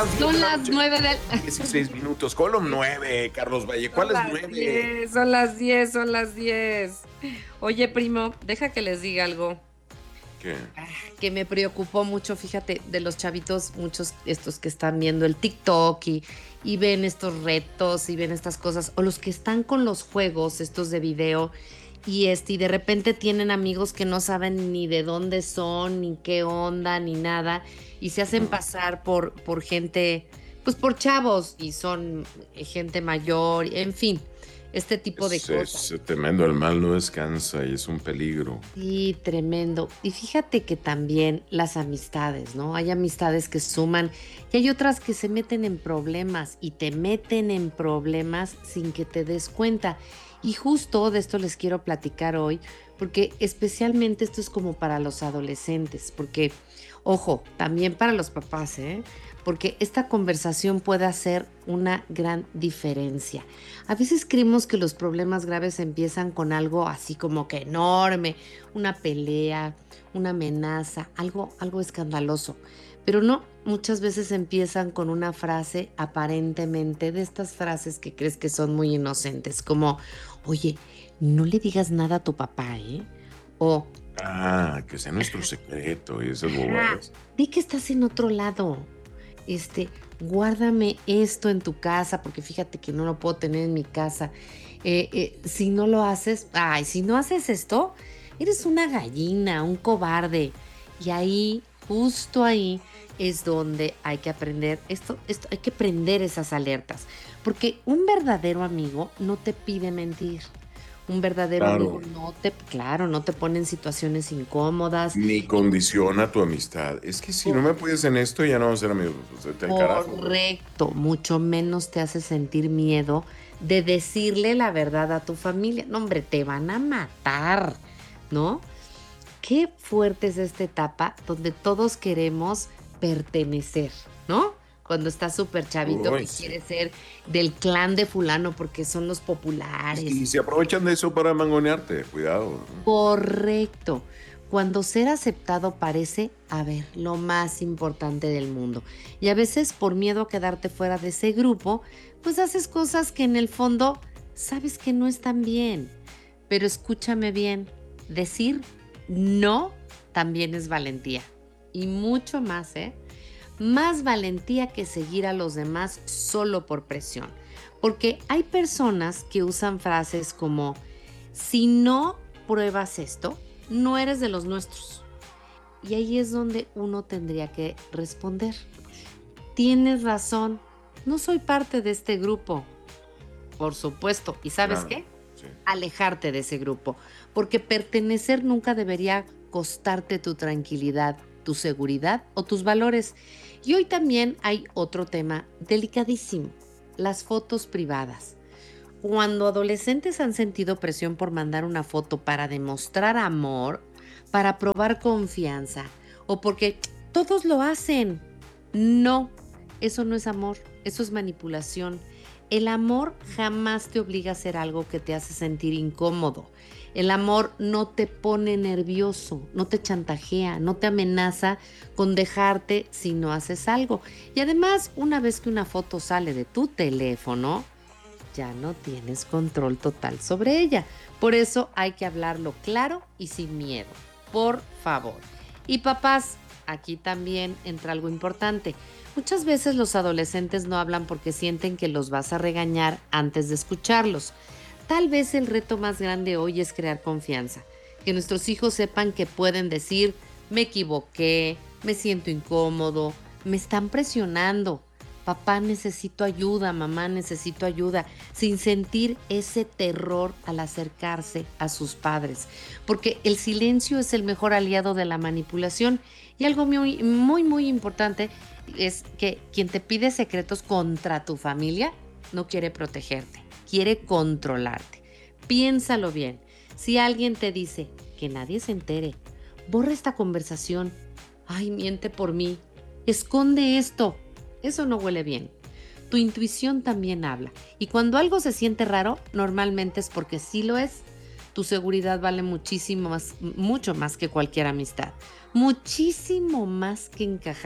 10 de Son la las noche, 9 del... 16 minutos. Colom 9, Carlos Valle. ¿Cuál Son es las 9? 10, son las 10, son las 10. Oye, primo, deja que les diga algo ¿Qué? que me preocupó mucho, fíjate, de los chavitos, muchos estos que están viendo el TikTok y ven estos retos y ven estas cosas, o los que están con los juegos, estos de video, y de repente tienen amigos que no saben ni de dónde son, ni qué onda, ni nada, y se hacen Ujú. pasar por gente, pues por chavos, y son gente mayor, en fin, este tipo de cosas. Es tremendo, el mal no descansa y es un peligro. Sí, tremendo. Y fíjate que también las amistades, ¿no? Hay amistades que suman y hay otras que se meten en problemas y te meten en problemas sin que te des cuenta. Y justo de esto les quiero platicar hoy, porque especialmente esto es como para los adolescentes, porque, ojo, también para los papás, ¿eh? Porque esta conversación puede hacer una gran diferencia. A veces creemos que los problemas graves empiezan con algo así como que enorme, una pelea, una amenaza, algo escandaloso. Pero no, muchas veces empiezan con una frase aparentemente de estas frases que crees que son muy inocentes, como, oye, no le digas nada a tu papá, ¿eh? O, Ah, que sea nuestro secreto y esas ajá, bobadas. di que estás en otro lado. Este, guárdame esto en tu casa, porque fíjate que no lo puedo tener en mi casa. Si no lo haces, ay, si no haces esto, eres una gallina, un cobarde. Y ahí, justo ahí, es donde hay que aprender esto, hay que prender esas alertas. Porque un verdadero amigo no te pide mentir. Un verdadero amigo Claro, claro, no te pone en situaciones incómodas. ni condiciona tu amistad. Es que si no me apoyas en esto, ya no vamos a ser amigos. Pues vete al carajo, güey. Correcto, mucho menos te hace sentir miedo de decirle la verdad a tu familia. No, hombre, te van a matar, ¿no? Qué fuerte es esta etapa donde todos queremos pertenecer, ¿no? Cuando estás súper chavito Uy, que sí. quieres ser del clan de fulano porque son los Y populares. se aprovechan de eso para mangonearte. Cuidado, ¿no? Correcto. Cuando ser aceptado parece, a ver, lo más importante del mundo. Y a veces por miedo a quedarte fuera de ese grupo, pues haces cosas que en el fondo sabes que no están bien. Pero escúchame bien, decir no también es valentía. Y mucho más, ¿eh? Más valentía que seguir a los demás solo por presión. Porque hay personas que usan frases como, si no pruebas esto, no eres de los nuestros. Y ahí es donde uno tendría que responder. Tienes razón, no soy parte de este grupo, por supuesto. ¿Y sabes Claro, qué? sí. Alejarte de ese grupo, porque pertenecer nunca debería costarte tu tranquilidad, tu seguridad o tus valores. Y hoy también hay otro tema delicadísimo, las fotos privadas. Cuando adolescentes han sentido presión por mandar una foto para demostrar amor, para probar confianza o porque todos lo hacen. No, eso no es amor, eso es manipulación. El amor jamás te obliga a hacer algo que te hace sentir incómodo. El amor no te pone nervioso, no te chantajea, no te amenaza con dejarte si no haces algo. Y además, una vez que una foto sale de tu teléfono, ya no tienes control total sobre ella. Por eso hay que hablarlo claro y sin miedo. Por favor. Y papás, aquí también entra algo importante. Muchas veces los adolescentes no hablan porque sienten que los vas a regañar antes de escucharlos. Tal vez el reto más grande hoy es crear confianza. Que nuestros hijos sepan que pueden decir, me equivoqué, me siento incómodo, me están presionando. Papá, necesito ayuda, mamá, necesito ayuda, sin sentir ese terror al acercarse a sus padres, porque el silencio es el mejor aliado de la manipulación. Y algo muy importante es que quien te pide secretos contra tu familia no quiere protegerte, quiere controlarte. Piénsalo bien. Si alguien te dice que nadie se entere, borra esta conversación. Ay, miente por mí. Esconde esto. Eso no huele bien. Tu intuición también habla. Y cuando algo se siente raro, normalmente es porque sí lo es. Tu seguridad vale muchísimo más, mucho más que cualquier amistad. Muchísimo más que encajar.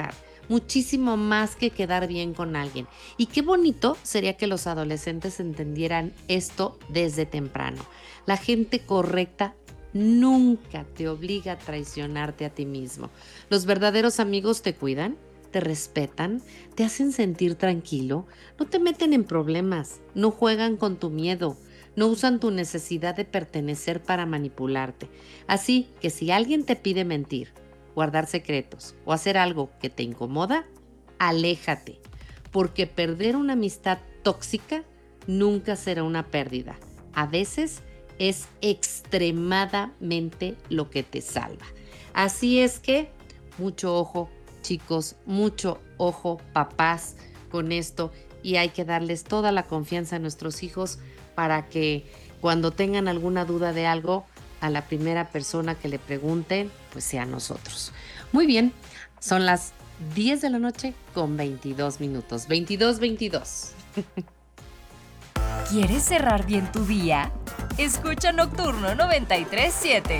muchísimo más que quedar bien con alguien. Y qué bonito sería que los adolescentes entendieran esto desde temprano. La gente correcta nunca te obliga a traicionarte a ti mismo. Los verdaderos amigos te cuidan, te respetan, te hacen sentir tranquilo, no te meten en problemas, no juegan con tu miedo, no usan tu necesidad de pertenecer para manipularte. Así que si alguien te pide mentir, guardar secretos o hacer algo que te incomoda, aléjate, porque perder una amistad tóxica nunca será una pérdida. A veces es extremadamente lo que te salva. Así es que mucho ojo, chicos, mucho ojo, papás, con esto, y hay que darles toda la confianza a nuestros hijos para que cuando tengan alguna duda de algo, a la primera persona que le pregunten, pues sea nosotros. Muy bien, son las 10 de la noche con 22 minutos. 22:22. ¿Quieres cerrar bien tu día? Escucha Nocturno 93.7.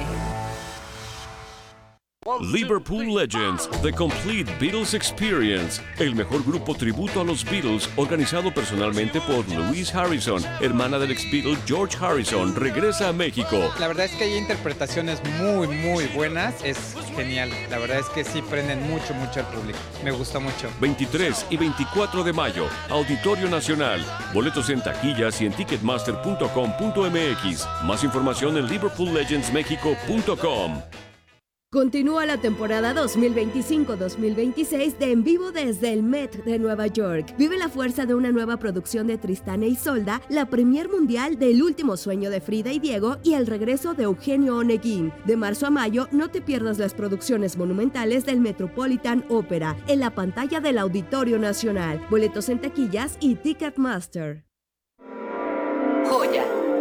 Liverpool Legends, The Complete Beatles Experience, el mejor grupo tributo a los Beatles, organizado personalmente por Louise Harrison, hermana del ex-Beatle George Harrison, regresa a México. La verdad es que hay interpretaciones muy buenas, es genial. La verdad es que sí prenden mucho al público. Me gusta mucho. 23 y 24 de mayo, Auditorio Nacional. Boletos en taquillas y en ticketmaster.com.mx. Más información en liverpoollegendsmexico.com. Continúa la temporada 2025-2026 de En Vivo desde el Met de Nueva York. Vive la fuerza de una nueva producción de Tristán e Isolda, la premier mundial del Último Sueño de Frida y Diego y el regreso de Eugenio Oneguín. De marzo a mayo, no te pierdas las producciones monumentales del Metropolitan Opera en la pantalla del Auditorio Nacional. Boletos en taquillas y Ticketmaster. Joya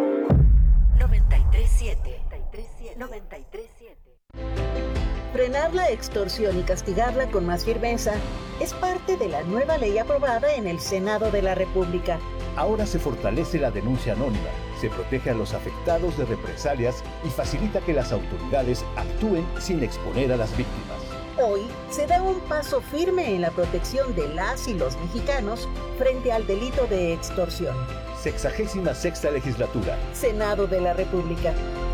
93.7. 93.7. Frenar la extorsión y castigarla con más firmeza es parte de la nueva ley aprobada en el Senado de la República. Ahora se fortalece la denuncia anónima, se protege a los afectados de represalias y facilita que las autoridades actúen sin exponer a las víctimas. Hoy se da un paso firme en la protección de las y los mexicanos frente al delito de extorsión. 66ª Legislatura. Senado de la República.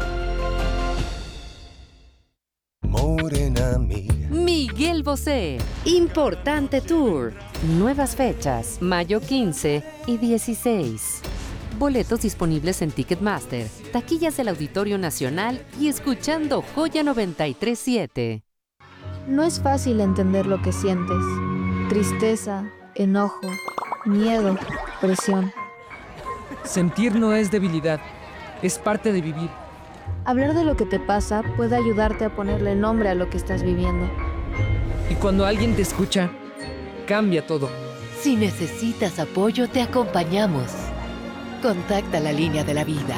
Morena amiga. Miguel Bosé. Importante Tour. Nuevas fechas, mayo 15 y 16. Boletos disponibles en Ticketmaster, taquillas del Auditorio Nacional y escuchando Joya 93.7. No es fácil entender lo que sientes. Tristeza, enojo, miedo, presión. Sentir no es debilidad, es parte de vivir. Hablar de lo que te pasa puede ayudarte a ponerle nombre a lo que estás viviendo. Y cuando alguien te escucha, cambia todo. Si necesitas apoyo, te acompañamos. Contacta la línea de la vida.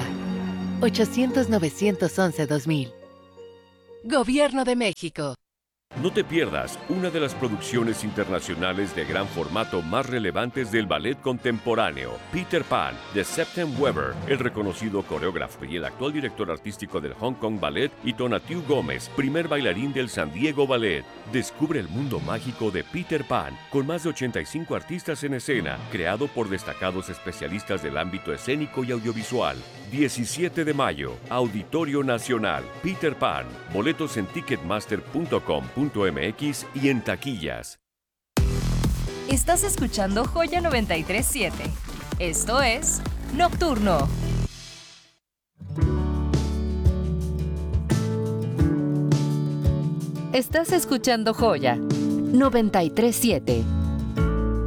800-911-2000. Gobierno de México. No te pierdas una de las producciones internacionales de gran formato más relevantes del ballet contemporáneo, Peter Pan, de Septem Weber, el reconocido coreógrafo y el actual director artístico del Hong Kong Ballet, y Tonatiuh Gómez, primer bailarín del San Diego Ballet. Descubre el mundo mágico de Peter Pan, con más de 85 artistas en escena, creado por destacados especialistas del ámbito escénico y audiovisual. 17 de mayo, Auditorio Nacional, Peter Pan. Boletos en ticketmaster.com.mx y en taquillas. Estás escuchando Joya 93.7. Esto es Nocturno. Estás escuchando Joya 93.7.